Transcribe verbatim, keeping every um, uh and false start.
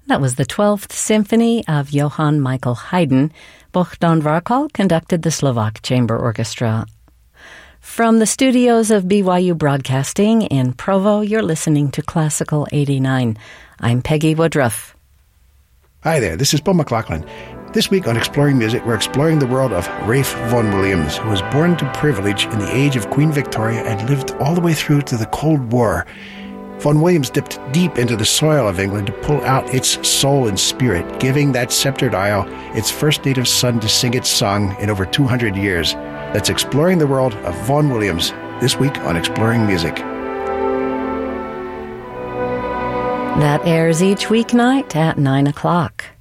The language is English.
That was the twelfth Symphony of Johann Michael Haydn. Bohdan Varkal conducted the Slovak Chamber Orchestra. From the studios of B Y U Broadcasting in Provo, you're listening to Classical eighty-nine. I'm Peggy Woodruff. Hi there, this is Paul McLaughlin. This week on Exploring Music, we're exploring the world of Ralph Vaughan Williams, who was born to privilege in the age of Queen Victoria and lived all the way through to the Cold War. Vaughan Williams dipped deep into the soil of England to pull out its soul and spirit, giving that sceptered isle its first native son to sing its song in over two hundred years. That's Exploring the World of Vaughan Williams, this week on Exploring Music. That airs each weeknight at nine o'clock.